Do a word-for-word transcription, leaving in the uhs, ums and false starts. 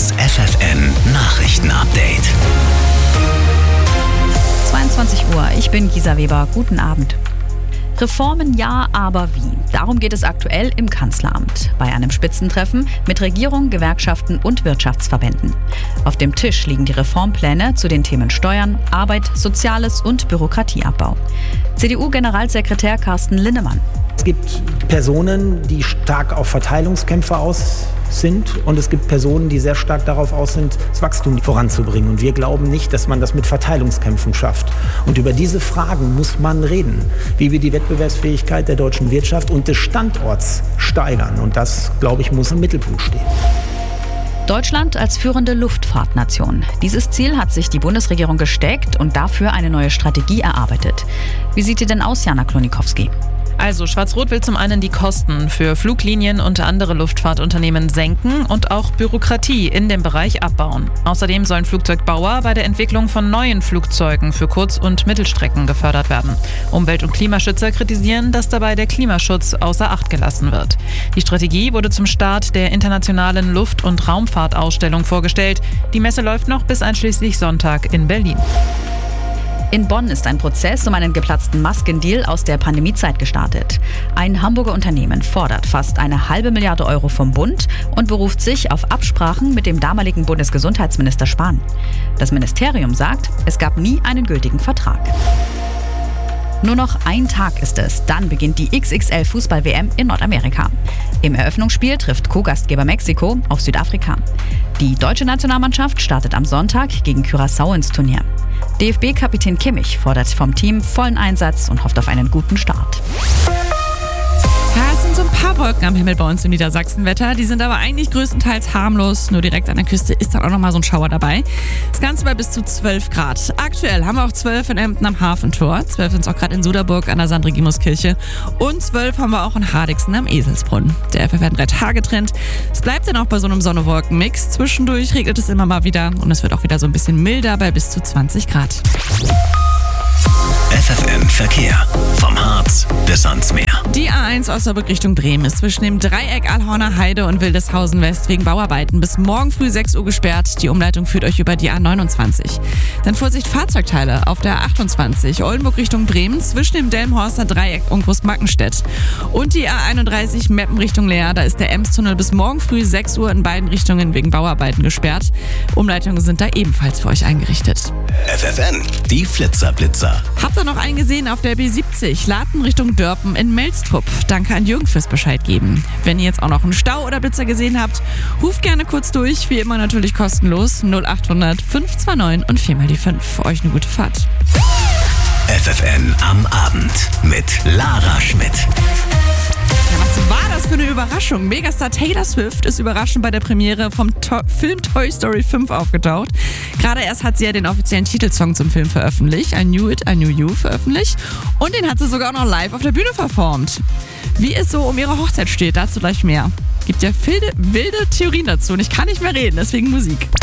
Das F F N Nachrichten-Update. zweiundzwanzig Uhr, ich bin Gisa Weber. Guten Abend. Reformen ja, aber wie? Darum geht es aktuell im Kanzleramt. Bei einem Spitzentreffen mit Regierung, Gewerkschaften und Wirtschaftsverbänden. Auf dem Tisch liegen die Reformpläne zu den Themen Steuern, Arbeit, Soziales und Bürokratieabbau. C D U-Generalsekretär Carsten Linnemann. Es gibt Personen, die stark auf Verteilungskämpfe aus sind, und es gibt Personen, die sehr stark darauf aus sind, das Wachstum voranzubringen. Und wir glauben nicht, dass man das mit Verteilungskämpfen schafft. Und über diese Fragen muss man reden, wie wir die Wettbewerbsfähigkeit der deutschen Wirtschaft und des Standorts steigern. Und das, glaube ich, muss im Mittelpunkt stehen. Deutschland als führende Luftfahrtnation. Dieses Ziel hat sich die Bundesregierung gesteckt und dafür eine neue Strategie erarbeitet. Wie sieht die denn aus, Jana Klonikowski? Also Schwarz-Rot will zum einen die Kosten für Fluglinien und andere Luftfahrtunternehmen senken und auch Bürokratie in dem Bereich abbauen. Außerdem sollen Flugzeugbauer bei der Entwicklung von neuen Flugzeugen für Kurz- und Mittelstrecken gefördert werden. Umwelt- und Klimaschützer kritisieren, dass dabei der Klimaschutz außer Acht gelassen wird. Die Strategie wurde zum Start der internationalen Luft- und Raumfahrtausstellung vorgestellt. Die Messe läuft noch bis einschließlich Sonntag in Berlin. In Bonn ist ein Prozess um einen geplatzten Maskendeal aus der Pandemiezeit gestartet. Ein Hamburger Unternehmen fordert fast eine halbe Milliarde Euro vom Bund und beruft sich auf Absprachen mit dem damaligen Bundesgesundheitsminister Spahn. Das Ministerium sagt, es gab nie einen gültigen Vertrag. Nur noch ein Tag ist es, dann beginnt die X X L-Fußball-W M in Nordamerika. Im Eröffnungsspiel trifft Co-Gastgeber Mexiko auf Südafrika. Die deutsche Nationalmannschaft startet am Sonntag gegen Curaçao ins Turnier. D F B-Kapitän Kimmich fordert vom Team vollen Einsatz und hofft auf einen guten Start. Ja, es sind so ein paar Wolken am Himmel bei uns im Niedersachsenwetter. Die sind aber eigentlich größtenteils harmlos. Nur direkt an der Küste ist dann auch nochmal so ein Schauer dabei. Das Ganze bei bis zu zwölf Grad. Aktuell haben wir auch zwölf in Emden am Hafentor. zwölf sind es auch gerade in Suderburg an der Sankt Regimuskirche. Und zwölf haben wir auch in Hardixen am Eselsbrunn. Der F F N drei Tage Trend. Es bleibt dann auch bei so einem Sonne-Wolken-Mix. Zwischendurch regnet es immer mal wieder. Und es wird auch wieder so ein bisschen milder bei bis zu zwanzig Grad. F F N Verkehr. Vom Harz bis ans Meer. Die A eins Osnabrück Richtung Bremen ist zwischen dem Dreieck Allhorner Heide und Wildeshausen West wegen Bauarbeiten bis morgen früh sechs Uhr gesperrt. Die Umleitung führt euch über die A neunundzwanzig. Dann Vorsicht Fahrzeugteile auf der A achtundzwanzig Oldenburg Richtung Bremen zwischen dem Delmenhorster Dreieck und Großmackenstedt. Und die A einunddreißig Meppen Richtung Leer. Da ist der Emstunnel bis morgen früh sechs Uhr in beiden Richtungen wegen Bauarbeiten gesperrt. Umleitungen sind da ebenfalls für euch eingerichtet. F F N, die Flitzerblitzer. Habt ihr noch einen gesehen auf der B siebzig, Laten Richtung Dörpen in Melstrup? Danke an Jürgen fürs Bescheid geben. Wenn ihr jetzt auch noch einen Stau oder Blitzer gesehen habt, ruft gerne kurz durch, wie immer natürlich kostenlos null acht hundert fünf zwei neun und vier mal die fünf. Für euch eine gute Fahrt. F F N am Abend mit Lara Schmidt. Ja, was war das für eine Überraschung? Megastar Taylor Swift ist überraschend bei der Premiere vom to- Film Toy Story fünf aufgetaucht. Gerade erst hat sie ja den offiziellen Titelsong zum Film veröffentlicht, I Knew It, I Knew You veröffentlicht. Und den hat sie sogar auch noch live auf der Bühne performt. Wie es so um ihre Hochzeit steht, dazu gleich mehr. Gibt ja wilde, wilde Theorien dazu und ich kann nicht mehr reden, deswegen Musik.